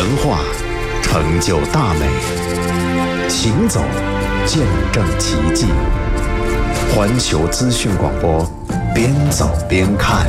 文化，成就大美，行走，见证奇迹。环球资讯广播，边走边看。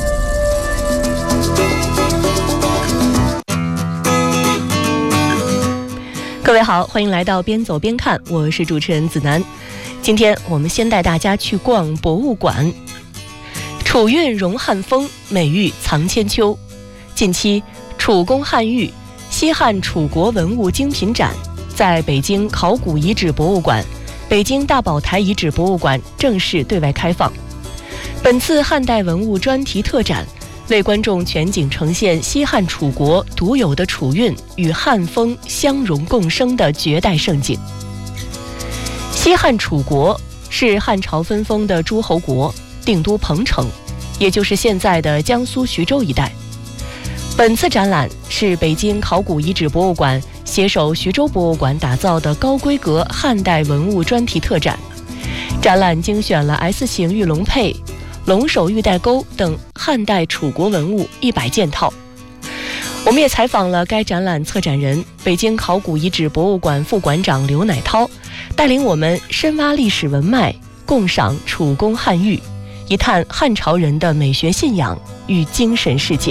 各位好，欢迎来到边走边看，我是主持人子楠。今天我们先带大家去逛博物馆。楚韵融汉风，美玉藏千秋。近期，楚宫汉玉西汉楚国文物精品展在北京考古遗址博物馆、北京大宝台遗址博物馆正式对外开放。本次汉代文物专题特展为观众全景呈现西汉楚国独有的楚韵与汉风相融共生的绝代盛景。西汉楚国是汉朝分封的诸侯国，定都彭城，也就是现在的江苏徐州一带。本次展览是北京考古遗址博物馆携手徐州博物馆打造的高规格汉代文物专题特展。展览精选了 S 型玉龙佩、龙首玉带钩等汉代楚国文物100件套。我们也采访了该展览策展人、北京考古遗址博物馆副馆长刘乃涛，带领我们深挖历史文脉，共赏楚宫汉玉，一探汉朝人的美学信仰与精神世界。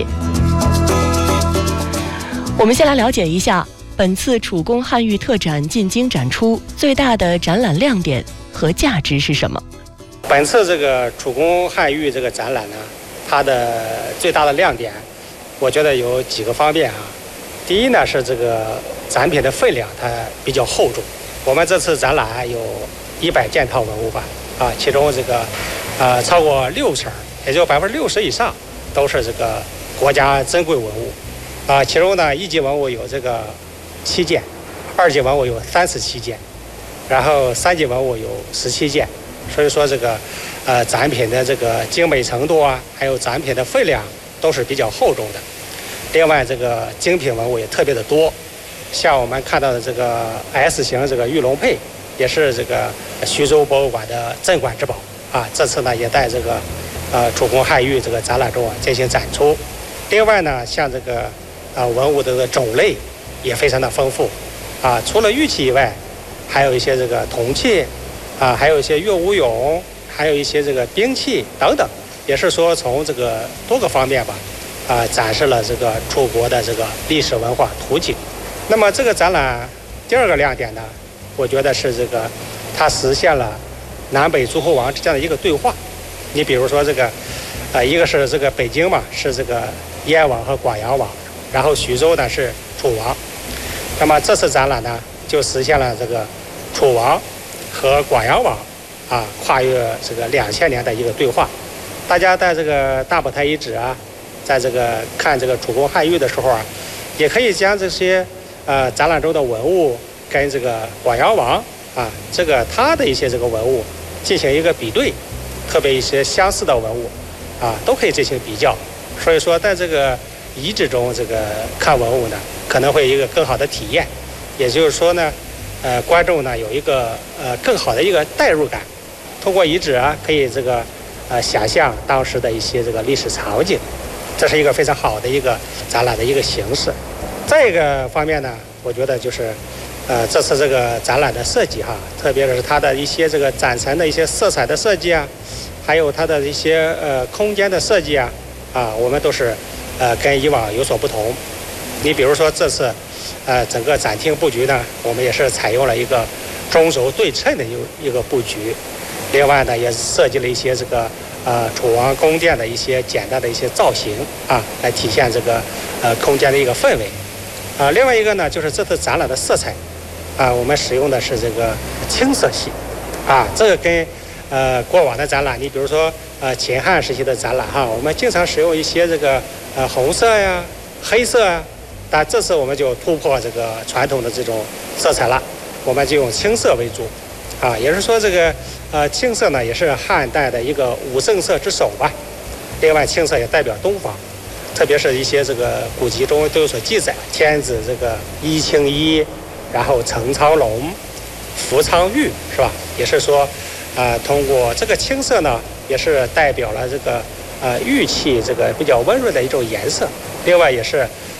我们先来了解一下本次楚宫汉玉特展进京展出最大的展览亮点和价值是什么。 本次这个楚宫汉玉这个展览呢，它的最大的亮点，我觉得有几个方面啊。第一呢是这个展品的分量，它比较厚重。我们这次展览有100件套文物吧，其中这个超过60%，也就60%以上都是这个国家珍贵文物。其中呢，1级文物有这个7件，2级文物有37件，然后3级文物有17件。所以说这个展品的这个精美程度啊，还有展品的分量都是比较厚重的。另外这个精品文物也特别的多，像我们看到的这个 S 型这个玉龙佩，也是这个徐州博物馆的镇馆之宝啊。这次呢也在这个楚宫汉玉这个展览中进行展出。另外呢，像这个文物的种类也非常的丰富啊，除了玉器以外，还有一些这个铜器啊，还有一些乐舞俑，还有一些这个兵器等等，也是说从这个多个方面吧，展示了这个楚国的这个历史文化图景。那么这个展览第二个亮点呢，我觉得是这个它实现了南北诸侯王之间的一个对话。你比如说这个一个是这个北京嘛，是这个燕王和广阳王，然后徐州呢是楚王。那么这次展览呢，就实现了这个楚王和广阳王跨越这个2000年的一个对话。大家在这个大宝台遗址啊，在这个看这个楚宫汉玉的时候啊，也可以将这些展览中的文物跟这个广阳王这个他的一些这个文物进行一个比对，特别一些相似的文物都可以进行比较。所以说在这个遗址中这个看文物呢，可能会有一个更好的体验。也就是说呢，观众呢有一个更好的一个代入感，通过遗址可以这个想象当时的一些这个历史场景，这是一个非常好的一个展览的一个形式。再一个方面呢，我觉得就是这次这个展览的设计特别是它的一些这个展陈的一些色彩的设计还有它的一些空间的设计我们都是跟以往有所不同。你比如说这次整个展厅布局呢，我们也是采用了一个中轴对称的一个布局。另外呢，也设计了一些这个楚王宫殿的一些简单的一些造型来体现这个空间的一个氛围。另外一个呢，就是这次展览的色彩我们使用的是这个青色系这个跟过往的展览，你比如说秦汉时期的展览我们经常使用一些这个红色呀、黑色但这次我们就突破这个传统的这种色彩了，我们就用青色为主也就是说这个青色呢也是汉代的一个五圣色之首吧。另外青色也代表东方，特别是一些这个古籍中都有所记载，天子这个衣青衣，然后承苍龙，服苍玉，是吧？也是说通过这个青色呢，也是代表了这个玉器这个比较温润的一种颜色。另外也是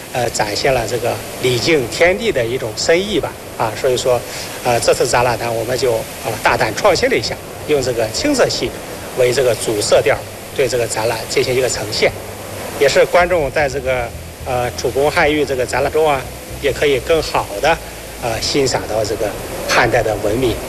展现了这个礼敬天地的一种深意吧。所以说，这次展览呢，我们就大胆创新了一下，用这个青色系为这个主色调，对这个展览进行一个呈现，也是观众在这个楚公汉玉这个展览中啊，也可以更好的欣赏到这个汉代的文明。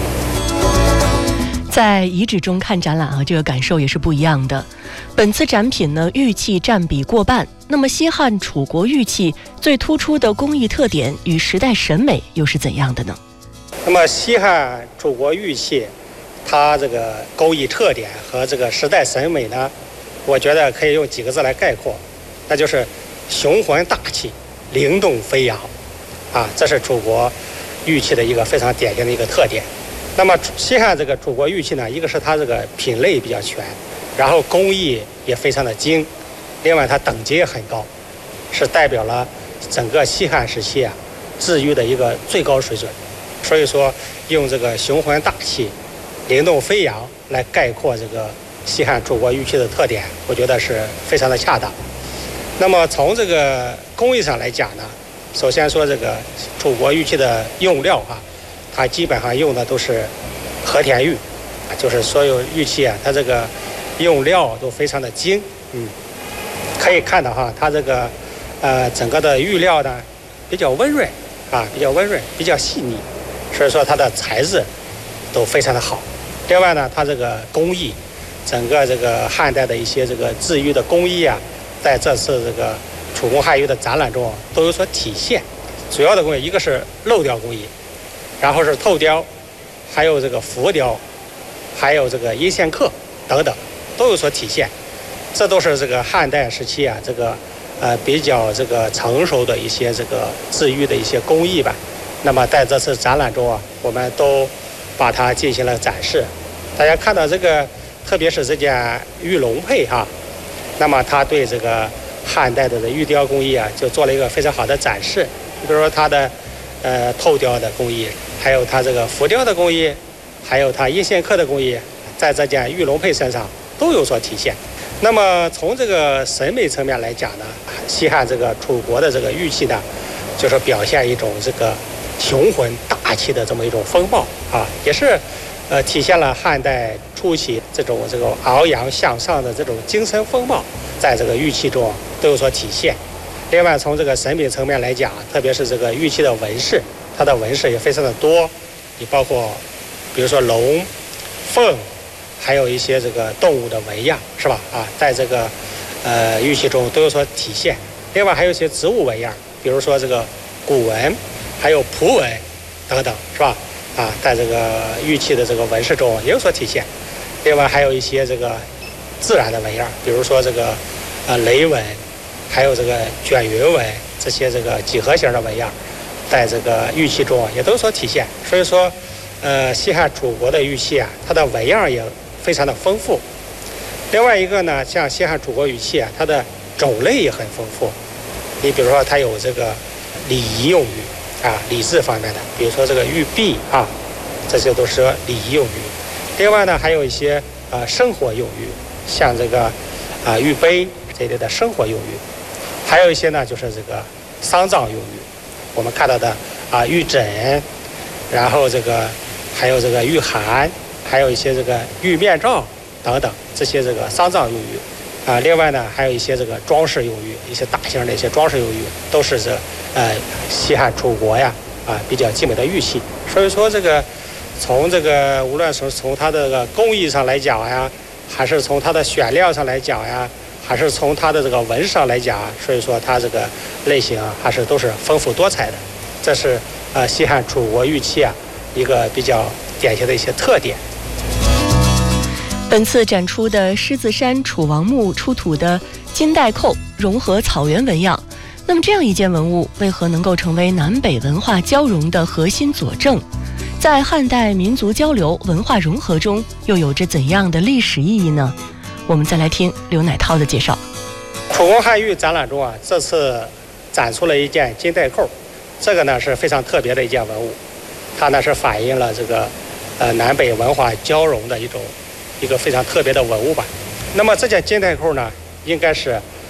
在遗址中看展览这个感受也是不一样的。本次展品呢，玉器占比过半。那么西汉楚国玉器最突出的工艺特点与时代审美又是怎样的呢？ 那么西汉楚国玉器，它这个工艺特点和这个时代审美呢，我觉得可以用几个字来概括，那就是雄浑大气、灵动飞扬。这是楚国玉器的一个非常典型的一个特点。那么西汉这个楚国玉器呢，一个是它这个品类比较全，然后工艺也非常的精，另外它等级也很高，是代表了整个西汉时期制玉的一个最高水准。所以说用这个雄浑大气、灵动飞扬来概括这个西汉楚国玉器的特点，我觉得是非常的恰当。那么从这个工艺上来讲呢，首先说这个楚国玉器的用料它基本上用的都是和田玉，就是所有玉器它这个用料都非常的精。可以看到它这个整个的玉料呢比较温润比较细腻，所以说它的材质都非常的好。另外呢，它这个工艺，整个这个汉代的一些这个制玉的工艺在这次这个楚公汉玉的展览中都有所体现。主要的工艺一个是镂雕工艺，然后是透雕，还有这个浮雕，还有这个阴线刻等等都有所体现。这都是这个汉代时期这个比较这个成熟的一些这个制玉的一些工艺吧。那么在这次展览中我们都把它进行了展示。大家看到这个，特别是这件玉龙佩那么它对这个汉代的玉雕工艺就做了一个非常好的展示。比如说它的透雕的工艺，还有它这个浮雕的工艺，还有它阴线刻的工艺，在这件玉龙佩身上都有所体现。那么从这个审美层面来讲呢，西汉这个楚国的这个玉器呢，就是表现一种这个雄浑大气的这么一种风貌也是体现了汉代初期这个昂扬向上的这种精神风貌，在这个玉器中都有所体现。另外从这个审美层面来讲，特别是这个玉器的纹饰，它的纹饰也非常的多，你包括比如说龙、凤，还有一些这个动物的纹样，是吧？在这个玉器中都有所体现。另外还有一些植物纹样，比如说这个古纹，还有蒲纹等等，是吧？在这个玉器的这个纹饰中也有所体现。另外还有一些这个自然的纹样，比如说这个雷纹，还有这个卷云纹，这些这个几何形的纹样，在这个玉器中也都有所体现。所以说西汉楚国的玉器它的纹样也非常的丰富。另外一个呢，像西汉楚国玉器它的种类也很丰富。你比如说它有这个礼仪用玉礼制方面的，比如说这个玉璧这些都是礼仪用玉。另外呢，还有一些生活用玉，像这个玉杯这一类的生活用玉。还有一些呢，就是这个丧葬用玉，我们看到的玉枕，然后这个还有这个玉函，还有一些这个玉面罩等等，这些这个丧葬用玉另外呢，还有一些这个装饰用玉，一些大型的一些装饰用玉，都是西汉楚国比较精美的玉器。所以说这个从这个无论是从它的这个工艺上来讲还是从它的选料上来讲还是从它的这个纹饰上来讲所以说它这个类型还是都是丰富多彩的。这是西汉楚国玉器一个比较典型的一些特点。 本次展出的狮子山楚王墓出土的金带扣融合草原纹样，那么这样一件文物为何能够成为南北文化交融的核心佐证？在汉代民族交流文化融合中又有着怎样的历史意义呢？我们再来听刘乃涛的介绍。 楚公汉玉展览中这次展出了一件金带扣，这个呢是非常特别的一件文物，它呢是反映了这个南北文化交融的一个非常特别的文物吧。那么这件金带扣呢，应该是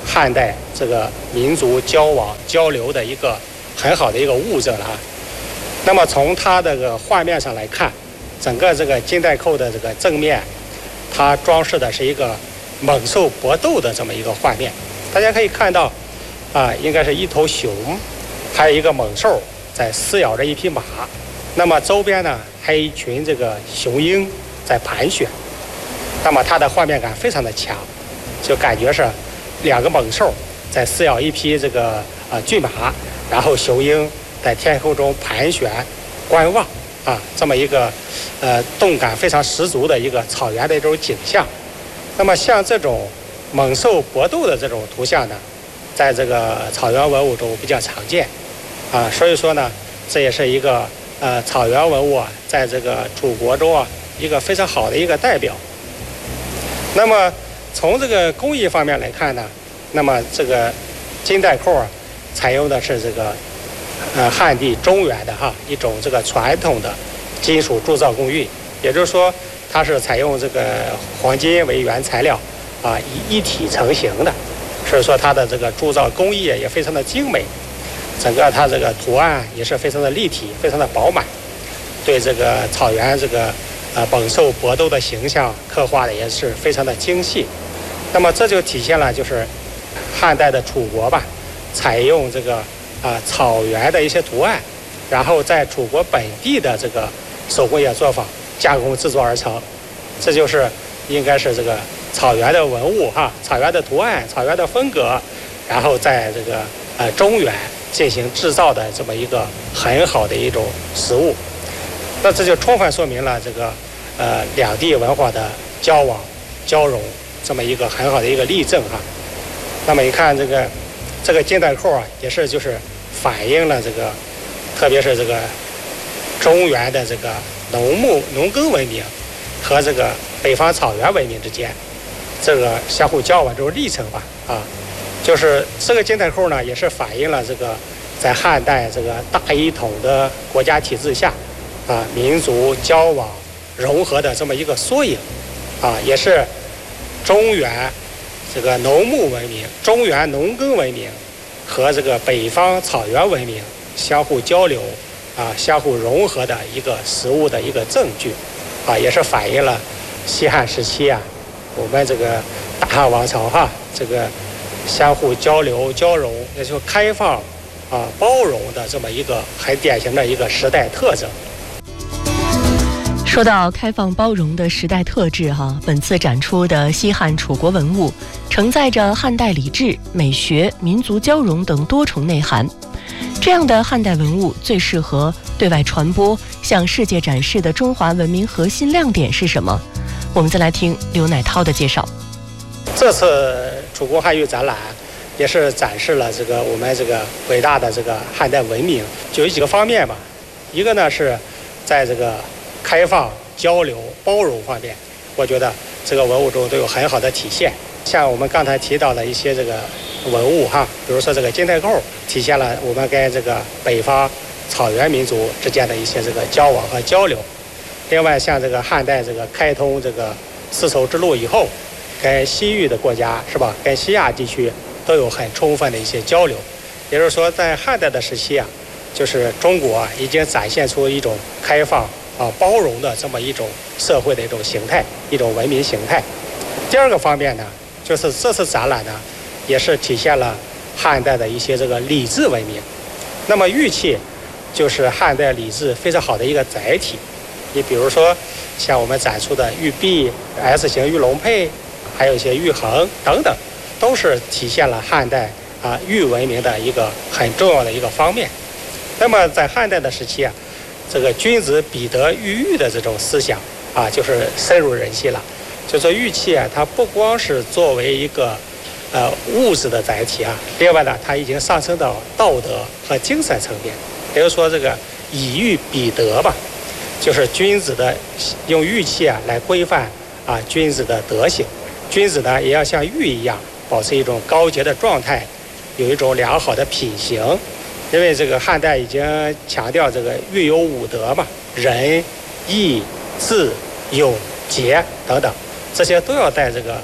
汉代这个民族交往交流的一个很好的一个物证了啊。那么从它这个画面上来看，整个这个金带扣的这个正面，它装饰的是一个猛兽搏斗的这么一个画面。大家可以看到，应该是一头熊，还有一个猛兽在撕咬着一匹马。那么周边呢，还有一群这个雄鹰在盘旋。那么它的画面感非常的强，就感觉是两个猛兽在撕咬一匹这个骏马，然后雄鹰在天空中盘旋观望这么一个动感非常十足的一个草原的一种景象。那么像这种猛兽搏斗的这种图像呢，在这个草原文物中比较常见所以说呢，这也是一个草原文物在这个楚国中一个非常好的一个代表。那么从这个工艺方面来看呢，那么这个金带扣采用的是这个汉地中原的一种这个传统的金属铸造工艺，也就是说它是采用这个黄金为原材料一体成型的，所以说它的这个铸造工艺也非常的精美，整个它这个图案也是非常的立体，非常的饱满，对这个草原这个猛兽搏斗的形象刻画的也是非常的精细。那么这就体现了就是汉代的楚国吧，采用这个草原的一些图案，然后在楚国本地的这个手工业作坊加工制作而成。这就是应该是这个草原的文物草原的图案、草原的风格，然后在这个中原进行制造的这么一个很好的一种实物。那这就充分说明了这个两地文化的交往交融这么一个很好的一个例证那么你看这个金带扣也是就是反映了这个，特别是这个中原的这个农耕文明和这个北方草原文明之间这个相互交往这种历程吧就是这个金带扣呢，也是反映了这个在汉代这个大一统的国家体制下民族交往融合的这么一个缩影也是中原这个农牧文明、中原农耕文明和这个北方草原文明相互交流相互融合的一个实物的一个证据也是反映了西汉时期我们这个大汉王朝这个相互交流交融，也就是开放包容的这么一个很典型的一个时代特征。 说到开放包容的时代特质本次展出的西汉楚国文物承载着汉代礼制、美学、民族交融等多重内涵。这样的汉代文物最适合对外传播，向世界展示的中华文明核心亮点是什么？我们再来听刘乃涛的介绍。 这次楚国汉玉展览也是展示了这个我们这个伟大的这个汉代文明，就有几个方面吧。一个呢是在这个开放、交流、包容方面，我觉得这个文物中都有很好的体现。像我们刚才提到的一些这个文物比如说这个金带扣，体现了我们跟这个北方草原民族之间的一些这个交往和交流。另外，像这个汉代这个开通这个丝绸之路以后，跟西域的国家是吧，跟西亚地区都有很充分的一些交流。也就是说，在汉代的时期就是中国已经展现出一种开放包容的这么一种社会的一种形态，一种文明形态。第二个方面呢，就是这次展览呢，也是体现了汉代的一些这个礼制文明。那么玉器就是汉代礼制非常好的一个载体。你比如说，像我们展出的玉璧、S 型玉龙佩，还有一些玉衡等等，都是体现了汉代玉文明的一个很重要的一个方面。那么在汉代的时期这个君子彼得玉玉的这种思想就是深入人心了。就说玉器它不光是作为一个物质的载体另外呢，它已经上升到道德和精神层面。比如说这个以玉比德吧，就是君子的用玉器来规范君子的德行。君子呢也要像玉一样保持一种高洁的状态，有一种良好的品行。因为这个汉代已经强调这个玉有五德嘛，仁、义、智、勇、节等等，这些都要在这个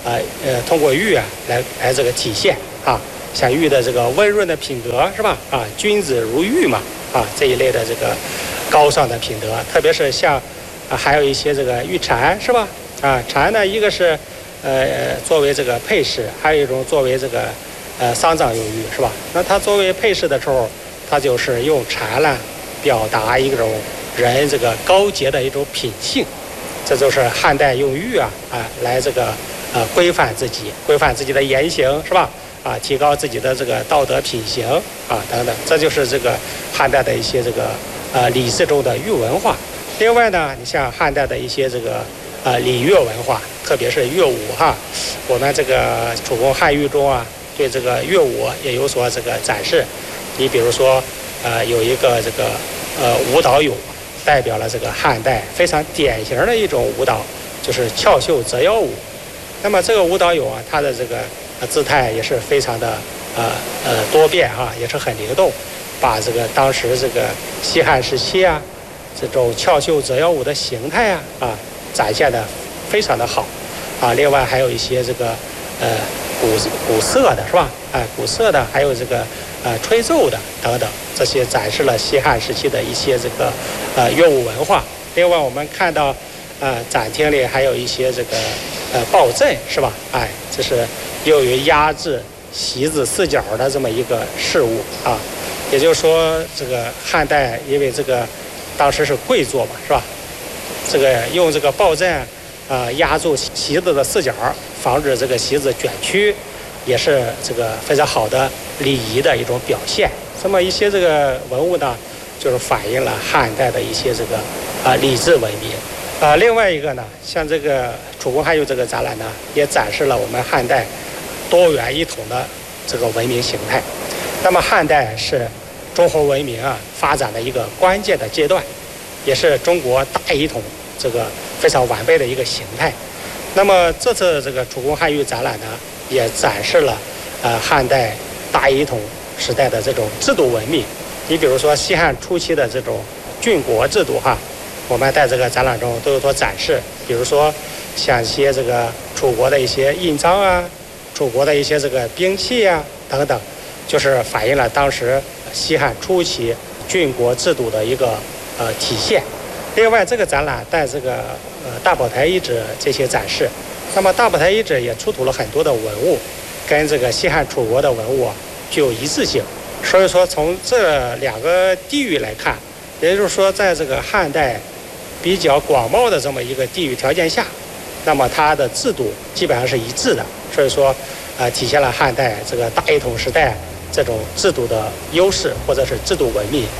通过玉啊来这个体现啊，像玉的这个温润的品德是吧？啊，君子如玉嘛啊，这一类的这个高尚的品德，特别是像还有一些这个玉蝉是吧？啊，蝉呢，一个是作为这个配饰，还有一种作为这个丧葬用玉是吧？那它作为配饰的时候，它就是用蝉呢表达一种人这个高洁的一种品性，这就是汉代用玉来这个规范自己的言行是吧？啊，提高自己的这个道德品行啊等等，这就是这个汉代的一些这个礼制中的玉文化。另外呢，你像汉代的一些这个礼乐文化，特别是乐舞哈，我们这个楚宫汉玉中啊，对这个乐舞也有所这个展示。你比如说有一个这个舞蹈俑，代表了这个汉代非常典型的一种舞蹈，就是翘袖折腰舞。那么这个舞蹈俑啊，它的这个姿态也是非常的多变啊，也是很灵动，把这个当时这个西汉时期啊这种翘袖折腰舞的形态啊展现的非常的好啊。另外还有一些这个古色的是吧？古色的，还有这个吹奏的等等，这些展示了西汉时期的一些这个乐舞文化。另外我们看到展厅里还有一些这个抱枕是吧？这是用于压制席子四角的这么一个饰物啊。也就是说，这个汉代因为这个当时是跪坐嘛是吧？这个用这个抱枕压住席子的四角，防止这个席子卷曲，也是这个非常好的礼仪的一种表现。这么一些这个文物呢，就是反映了汉代的一些这个礼制文明。另外一个呢，像这个楚宫汉玉这个展览呢，也展示了我们汉代多元一统的这个文明形态。那么汉代是中国文明发展的一个关键的阶段，也是中国大一统这个非常完备的一个形态。那么这次这个楚宫汉玉展览呢，也展示了汉代大一统时代的这种制度文明。你比如说西汉初期的这种郡国制度我们在这个展览中都有所展示。比如说像一些这个楚国的一些印章楚国的一些这个兵器等等，就是反映了当时西汉初期郡国制度的一个体现。另外这个展览在这个大宝台遗址这些展示，那么大宝台遗址也出土了很多的文物，跟这个西汉楚国的文物具有一致性。所以说从这两个地域来看，也就是说在这个汉代比较广袤的这么一个地域条件下，那么它的制度基本上是一致的。所以说体现了汉代这个大一统时代这种制度的优势，或者是制度文明。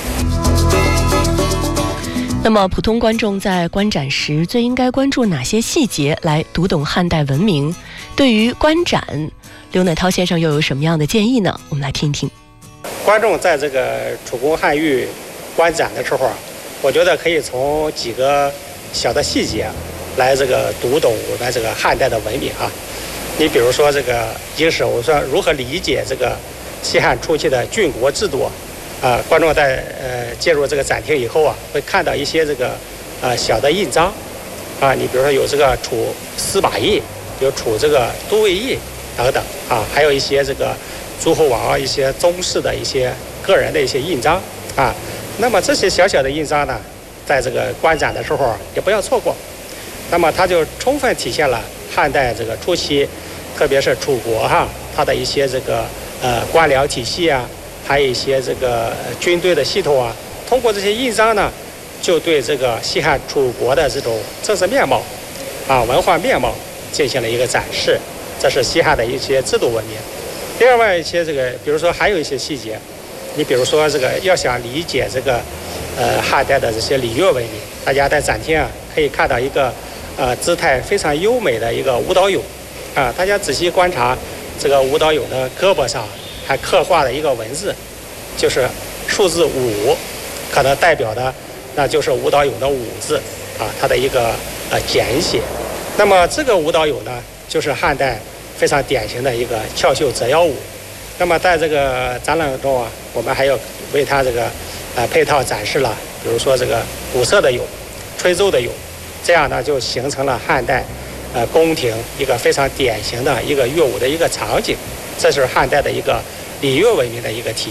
那么普通观众在观展时最应该关注哪些细节来读懂汉代文明？对于观展，刘乃涛先生又有什么样的建议呢？我们来听一听。 观众在这个楚宫汉玉观展的时候我觉得可以从几个小的细节来这个读懂我们这个汉代的文明你比如说这个一个是我说如何理解这个西汉初期的郡国制度观众在进入这个展厅以后会看到一些这个小的印章你比如说有这个楚司马印，有楚这个都尉印等等还有一些这个诸侯王一些宗室的一些个人的一些印章那么这些小小的印章呢，在这个观展的时候也不要错过。那么它就充分体现了汉代这个初期，特别是楚国它的一些这个官僚体系还有一些这个军队的系统通过这些印章呢，就对这个西汉楚国的这种政治面貌文化面貌进行了一个展示。这是西汉的一些制度文明。另外一些这个比如说还有一些细节，你比如说这个要想理解这个汉代的这些礼乐文明，大家在展厅可以看到一个姿态非常优美的一个舞蹈俑大家仔细观察这个舞蹈俑的胳膊上还刻画了一个文字，就是数字5，可能代表的那就是舞蹈俑的5字它的一个简写。那么这个舞蹈俑呢，就是汉代非常典型的一个翘袖折腰舞。那么在这个展览中我们还有为它这个配套展示了，比如说这个鼓瑟的俑、吹奏的俑，这样呢就形成了汉代宫廷一个非常典型的一个乐舞的一个场景，这是汉代的一个礼乐文明的一个体